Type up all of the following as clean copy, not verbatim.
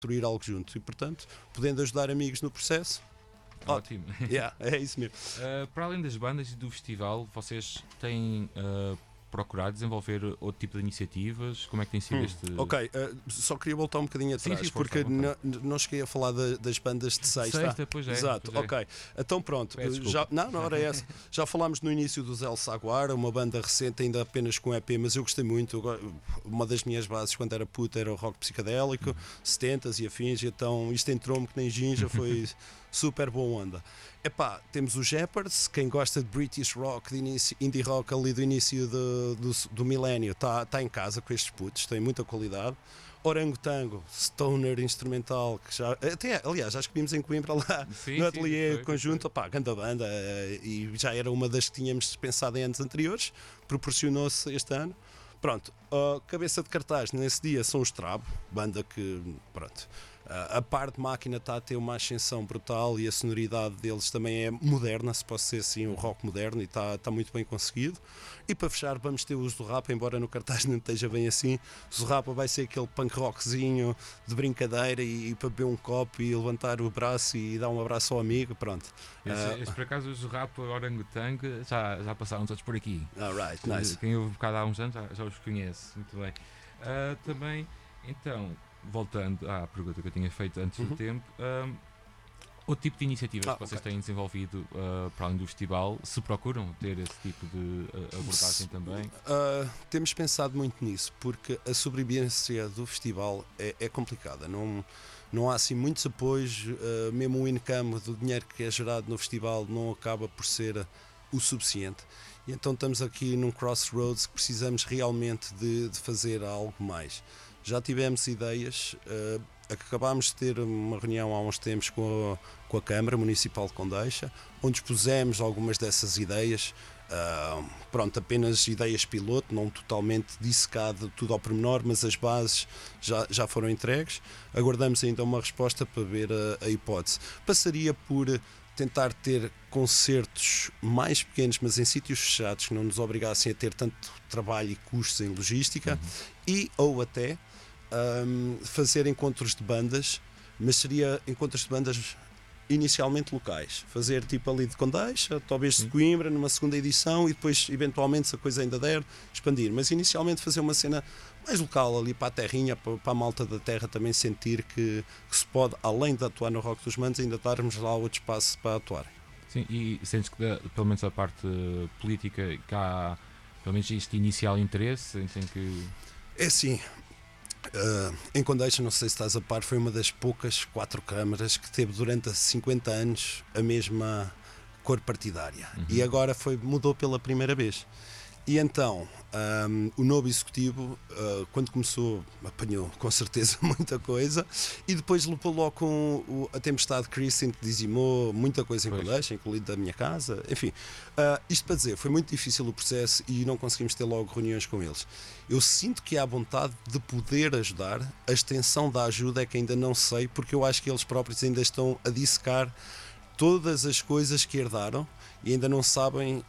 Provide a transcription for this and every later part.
construir algo junto. E, portanto, podendo ajudar amigos no processo, Ótimo. é isso mesmo. Para além das bandas e do festival, vocês têm procurado desenvolver outro tipo de iniciativas? Como é que tem sido este... Ok, só queria voltar um bocadinho atrás, sim, porque não cheguei a falar das bandas de sexta. Pois é. Exato, pois é. ok. Então pronto, na hora é essa. Já falámos no início dos El Saguar, uma banda recente, ainda apenas com EP, mas eu gostei muito. Uma das minhas bases quando era puta era o rock psicadélico, 70s e afins, então isto entrou-me que nem ginja, foi super boa onda. Epá, temos os Jeopards, quem gosta de British rock, de início, indie rock ali do início do milénio, está em casa com estes putos, tem muita qualidade. Orangotango, stoner instrumental, que já, até, aliás, já escolhemos em Coimbra lá no ateliê conjunto, opá, grande banda, e já era uma das que tínhamos pensado em anos anteriores, proporcionou-se este ano. Pronto, cabeça de cartaz nesse dia são os Trabo, banda que, pronto, a parte de máquina está a ter uma ascensão brutal e a sonoridade deles também é moderna, se posso dizer assim, o rock moderno, e está muito bem conseguido. E para fechar vamos ter o Zurrapa, embora no cartaz não esteja bem assim. O Zurrapa vai ser aquele punk rockzinho de brincadeira e para beber um copo e levantar o braço e dar um abraço ao amigo, pronto. Esse, por acaso o Zurrapa e o Orangotango já passaram todos por aqui. Right, nice. Quem ouve um bocado há uns anos já os conhece, muito bem. Também, então, voltando à pergunta que eu tinha feito antes do tempo, o tipo de iniciativas que vocês têm desenvolvido para além do festival, se procuram ter esse tipo de abordagem também? Temos pensado muito nisso, porque a sobrevivência do festival é complicada, não há assim muitos apoios, mesmo o income do dinheiro que é gerado no festival não acaba por ser o suficiente, e então estamos aqui num crossroads que precisamos realmente de fazer algo mais. Já tivemos ideias, acabámos de ter uma reunião há uns tempos com a Câmara Municipal de Condeixa, onde expusemos algumas dessas ideias, pronto, apenas ideias piloto, não totalmente dissecado tudo ao pormenor, mas as bases já foram entregues. Aguardamos ainda uma resposta para ver a hipótese. Passaria por tentar ter concertos mais pequenos, mas em sítios fechados, que não nos obrigassem a ter tanto trabalho e custos em logística, e ou até fazer encontros de bandas, mas seria encontros de bandas inicialmente locais, fazer tipo ali de Condeixa, talvez de Coimbra numa segunda edição, e depois eventualmente, se a coisa ainda der, expandir, mas inicialmente fazer uma cena mais local ali para a terrinha, para a malta da terra também sentir que se pode, além de atuar no Rock dos Manos, ainda darmos lá outro espaço para atuar. Sim, e sentes que pelo menos a parte política, que há pelo menos este inicial interesse em que... É assim, em Condeixa, não sei se estás a par, foi uma das poucas 4 câmaras que teve durante 50 anos a mesma cor partidária, e agora mudou pela primeira vez. E então, o novo executivo, quando começou, apanhou com certeza muita coisa, e depois lupou logo com a tempestade Christine, que dizimou muita coisa em Condeixa, incluindo a minha casa, enfim. Isto para dizer, foi muito difícil o processo e não conseguimos ter logo reuniões com eles. Eu sinto que há vontade de poder ajudar, a extensão da ajuda é que ainda não sei, porque eu acho que eles próprios ainda estão a dissecar todas as coisas que herdaram e ainda não sabem...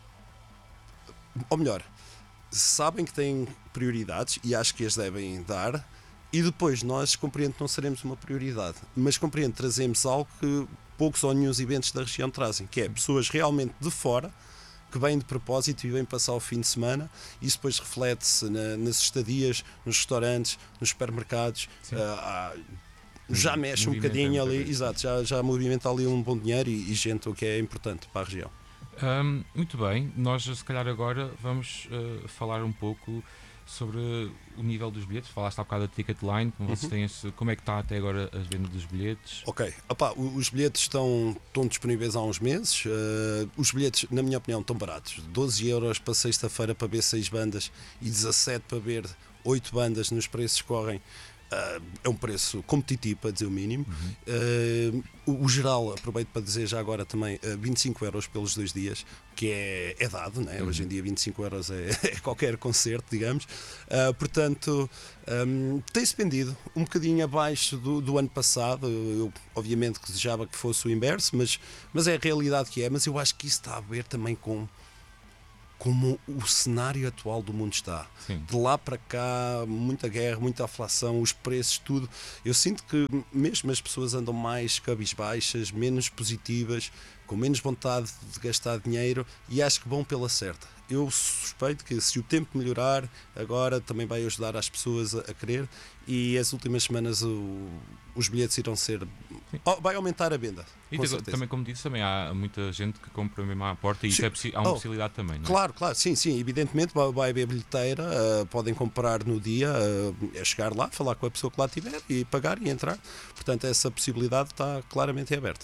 ou melhor, sabem que têm prioridades e acho que as devem dar, e depois nós, compreendo que não seremos uma prioridade, mas compreendo, trazemos algo que poucos ou nenhum eventos da região trazem, que é pessoas realmente de fora que vêm de propósito e vêm passar o fim de semana, e isso depois reflete-se nas estadias, nos restaurantes, nos supermercados, já mexe um bocadinho ali, exato, já movimenta ali um bom dinheiro e gente, o que é importante para a região. Muito bem, nós se calhar agora vamos falar um pouco sobre o nível dos bilhetes. Falaste há bocado da Ticketline, como vocês têm como é que está até agora as vendas dos bilhetes? Ok, os bilhetes estão disponíveis há uns meses. Os bilhetes, na minha opinião, estão baratos, 12€ para sexta-feira para ver 6 bandas e 17 para ver 8 bandas, nos preços que correm. É um preço competitivo, para dizer o mínimo. O geral, aproveito para dizer já agora também, 25€ pelos 2 dias, que é dado, né? Hoje em dia 25€ é qualquer concerto, digamos. Portanto, tem-se vendido um bocadinho abaixo do ano passado. Eu obviamente que desejava que fosse o inverso, mas é a realidade que é. Mas eu acho que isso está a ver também com como o cenário atual do mundo está. Sim. De lá para cá, muita guerra, muita inflação, os preços, tudo. Eu sinto que mesmo as pessoas andam mais cabisbaixas, menos positivas, com menos vontade de gastar dinheiro, e acho que vão pela certa. Eu suspeito que se o tempo melhorar, agora também vai ajudar as pessoas a querer, e as últimas semanas os bilhetes irão ser... vai aumentar a venda. E também, como disse, também há muita gente que compra mesmo à porta, e isso há uma possibilidade também, não é? Claro, sim, evidentemente vai haver bilheteira, podem comprar no dia, é chegar lá, falar com a pessoa que lá tiver e pagar e entrar. Portanto, essa possibilidade está claramente aberta.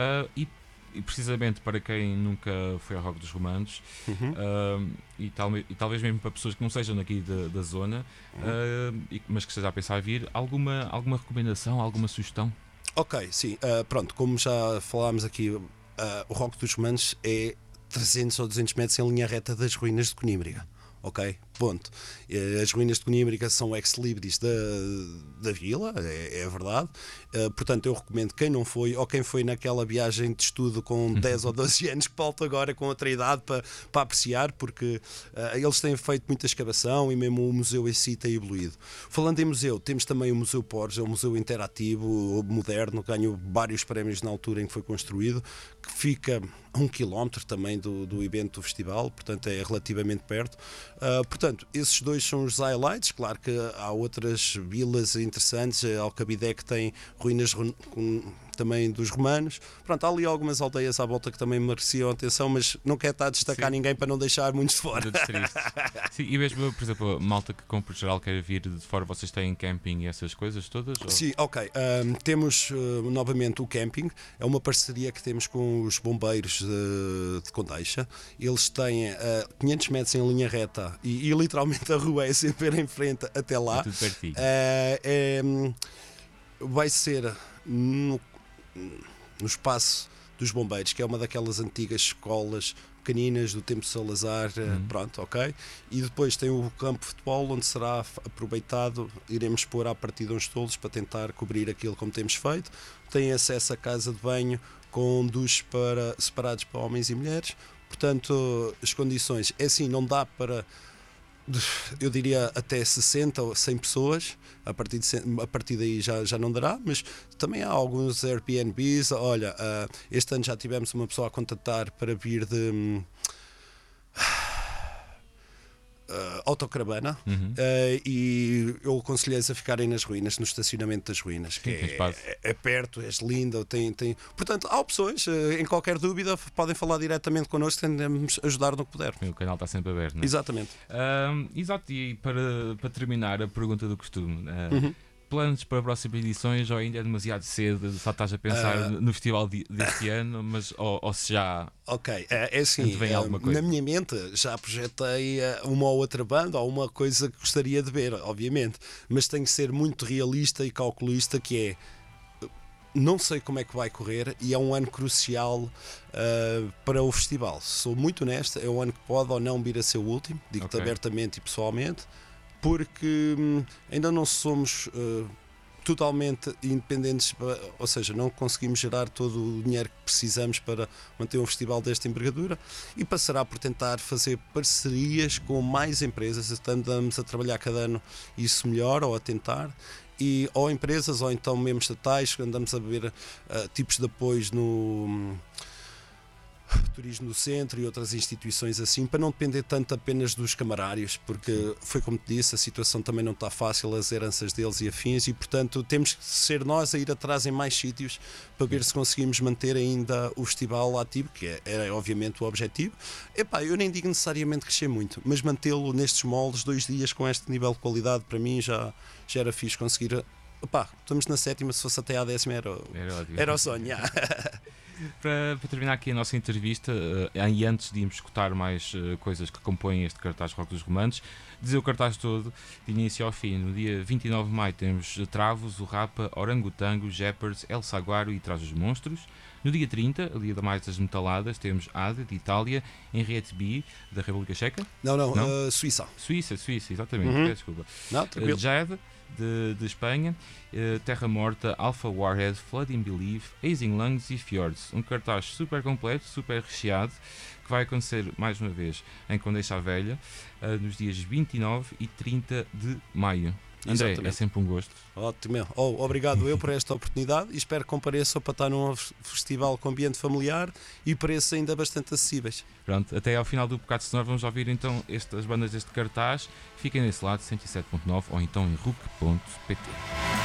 E precisamente para quem nunca foi ao Rock dos Romanos, e talvez mesmo para pessoas que não sejam daqui da zona, mas que estejam a pensar a vir, alguma recomendação, alguma sugestão? Ok, sim, pronto, como já falámos aqui, o Rock dos Romanos é 300 ou 200 metros em linha reta das ruínas de Conímbriga. Ok? Ponto. As ruínas de Conímbriga são ex-libris da vila, é verdade. Portanto, eu recomendo quem não foi, ou quem foi naquela viagem de estudo com 10 ou 12 anos, que volta agora com outra idade para apreciar, porque eles têm feito muita escavação e mesmo o museu em si tem evoluído. Falando em museu, temos também o Museu Poros, é um museu interativo, moderno, ganhou vários prémios na altura em que foi construído, que fica a 1 km também do evento do festival, portanto é relativamente perto. Portanto, esses dois são os highlights. Claro que há outras vilas interessantes. Alcabidé, que tem ruínas também dos romanos. Pronto, há ali algumas aldeias à volta que também mereciam atenção, mas não quero estar a destacar ninguém para não deixar muitos de fora. Sim, e mesmo, por exemplo, malta que compra geral quer vir de fora, vocês têm camping e essas coisas todas? Ou? Sim, ok. Temos novamente o camping. É uma parceria que temos com os bombeiros de Condeixa. Eles têm 500 metros em linha reta e literalmente a rua é sempre em frente até lá. É tudo pertinho. Vai ser no espaço dos bombeiros, que é uma daquelas antigas escolas pequeninas do tempo de Salazar, pronto, ok? E depois tem o campo de futebol, onde será aproveitado, iremos pôr à partida uns tolos para tentar cobrir aquilo como temos feito. Tem acesso à casa de banho com duches separados para homens e mulheres. Portanto, as condições, é assim, não dá para, eu diria, até 60 ou 100 pessoas. A partir daí já não dará, mas também há alguns Airbnbs. Olha, este ano já tivemos uma pessoa a contatar para vir de autocaravana, e eu aconselho-lhes a ficarem nas ruínas, no estacionamento das ruínas, que é perto, é lindo, tem... Portanto, há opções. Em qualquer dúvida podem falar diretamente connosco, tentamos ajudar no que puder. O canal está sempre aberto, não é? Exatamente. Exato, e para terminar a pergunta do costume, planos para próximas edições, ou ainda é demasiado cedo, só estás a pensar no festival deste ano, mas ou se já... Ok, é assim, vem alguma coisa? Na minha mente já projetei uma ou outra banda, ou uma coisa que gostaria de ver, obviamente, mas tenho que ser muito realista e calculista, que é, não sei como é que vai correr, e é um ano crucial para o festival. Sou muito honesto, é um ano que pode ou não vir a ser o último, digo-te abertamente e pessoalmente, porque ainda não somos totalmente independentes, ou seja, não conseguimos gerar todo o dinheiro que precisamos para manter um festival desta envergadura, e passará por tentar fazer parcerias com mais empresas. Estamos a trabalhar cada ano isso melhor, ou a tentar, ou empresas, ou então mesmo estatais, andamos a ver tipos de apoios no Turismo do Centro e outras instituições assim, para não depender tanto apenas dos camarários, porque foi como te disse, a situação também não está fácil, as heranças deles e afins, e portanto temos que ser nós a ir atrás em mais sítios para ver se conseguimos manter ainda o festival ativo, que é obviamente o objetivo. Eu nem digo necessariamente crescer muito, mas mantê-lo nestes moldes 2 dias com este nível de qualidade, para mim já era fixe conseguir. Estamos na 7ª, se fosse até à 10ª era o sonho. Para terminar aqui a nossa entrevista, e antes de irmos escutar mais coisas que compõem este cartaz Rock dos Romanos, dizer o cartaz todo, de início ao fim. No dia 29 de maio temos Travos, o Rapa, Orangotango, Jeppers, El Saguaro e Traz os Monstros. No dia 30, o dia da mais das metaladas, temos ADE, de Itália, Henriette B, da República Checa. Não? Suíça. Suíça, exatamente, desculpa. Não, tranquilo. Jade, de Espanha, Terra Morta, Alpha Warhead, Flooding Belief, Hazing Lungs e Fjords. Um cartaz super completo, super recheado, que vai acontecer mais uma vez em Condeixa Velha, nos dias 29 e 30 de maio. André, exatamente. É sempre um gosto. Ótimo. Obrigado eu por esta oportunidade e espero que compareçam para estar num festival com ambiente familiar e preços ainda bastante acessíveis. Pronto, até ao final do Bocado Sonoro vamos ouvir então as bandas deste cartaz. Fiquem nesse lado, 107.9 ou então em RUC.pt.